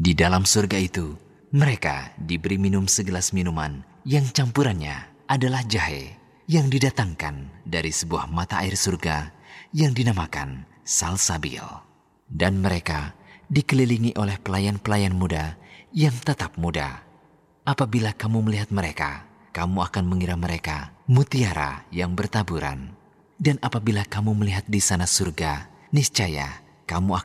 Di dalam surga itu, mereka diberi minum segelas minuman yang campurannya adalah jahe yang didatangkan dari sebuah mata air surga yang dinamakan salsabil. Dan mereka dikelilingi oleh pelayan-pelayan muda yang tetap muda. Apabila kamu melihat mereka, kamu akan mengira mereka mutiara yang bertaburan. Dan apabila kamu melihat di sana surga, niscaya kamu akan